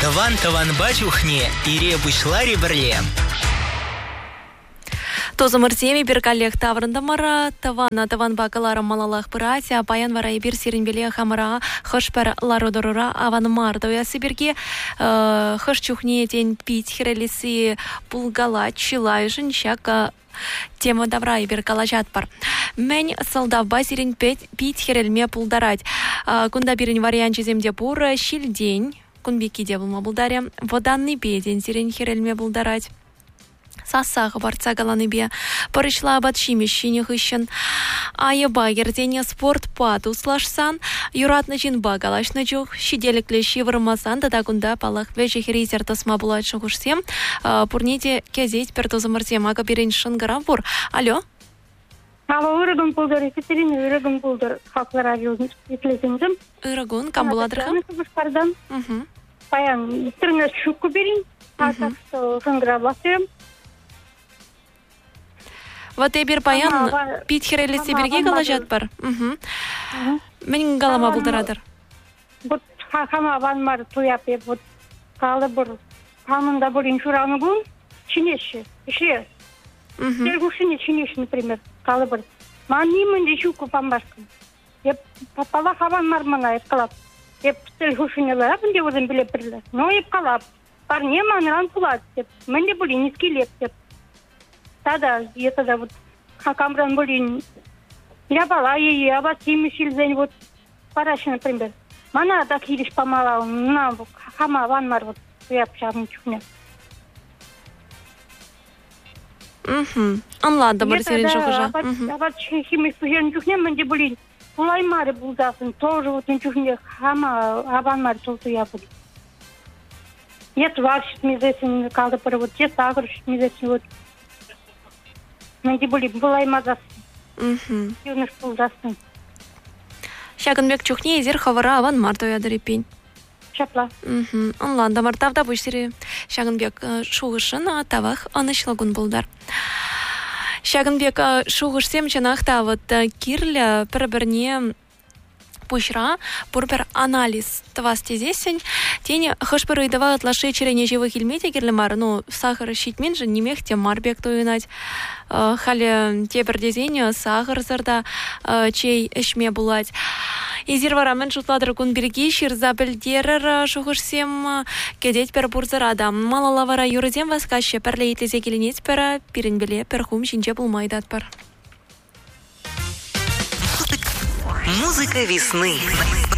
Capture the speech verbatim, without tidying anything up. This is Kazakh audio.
Таван-таван бачухне, ире бушлари бірле. Тозымыртеми бір коллег таврындамара, тавана таван бакаларым малалах пыратя, паян варай бір сиренбеле хамыра, хышпер лародорора аванмар. Доясы бірге хыш чухне ден пить хирелиси пулгала чилайшын шака тема даврай бір калажат бар. Мен салдавба сирен пить хирелме пулдарать. Кунда бірін вариант жеземде пуры, шилдень, кунбеки де булма булдаре, воданный беден сирен хирелме булдарать. Сасағы барца галаны бе, парышла батшимещине хыщен. Айыба ердене спорт пат услашсан, юратны жинба галашны жух, шиделіклі шивырмасан, дадагунда палах вежі херезер тосма булачын хушсем, пурнеде кезет пертозымырзем, ага берен шынгара бур. Алло? Алло, Ирагун Пулдар, Екатерина, Ирагун Пулдар, Хақлар радиосын етлесенжім. Ирагун, кам буладырға? Башқардан. Паян, түріңіз шуқы берін, атақ шынгара басырым. Вот и бир паян пит хирелиси бирге галажат бар. Мен галама булдарадыр. Вот хама ван мар туяпе вот калы бір тамында бір иншураны гун чинеши. Иши. Тергушине чинеши, например, калы бір. Мани мынде шуку памбашкам. Еп папала хаван мар мана еп калап. Еп тергушине лап мынде өзім біле бірлі. Но еп калап. Парне манран пулат деп. Мынде бұли нискелеп деп. Тогда я тогда вот хакамран болин я бала и я бас имишил день вот параши, например. Мана так хириш помала на хама ван мар вот я пшам чухня. Мгм. Анлады бар сирен жогужа. Я вот химиш пшам чухня менде болин. Улай маре булдасын тоже вот чухня хама аван мар толту я буду. Нет варшит мизесин калды пара вот те сагршит мизесин вот. Менде были булай мазасы. Мгм. Юныш пулдасын. Шагынбек чухне изер хавара аван марто ядыр епен. Шапла. Мгм. Анланда мартавда bu сире Шагынбек шугышын тавах анышлагун булдар. Шагынбек шугышсем чанахта вот кирля пер-берне пушра, пурбер анализ твас тезесень, тени хышпыры давай отлаши черене живых ильмете кирлемар, ну сахар щитмен же немех тем марбек туинать, хале тебер дезенье сахар зарда чей эшме булать. Изирвара мен шутладыр кун берги ширза білдерір шуғышсем кедет пер бурзарада. Малалавара юрызем васкаще перлейтезе келенец пера пирин біле перхум шинче булмайдат пар. Музыка весны.